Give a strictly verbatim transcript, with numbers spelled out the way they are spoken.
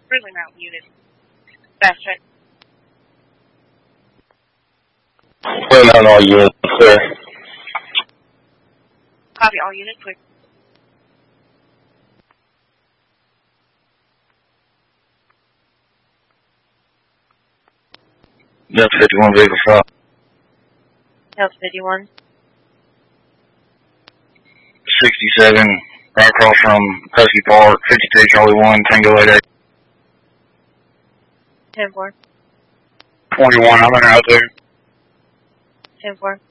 Really not unit. Fast check. Clear Mountain, all units, clear. Copy, all units, clear. Delta fifty-one, vehicle stop. Delta fifty-one. sixty-seven, right across from Husky Park, fifty-two, Charlie one, Tango eight eight. ten four. twenty-one, I'm in out there. ten four.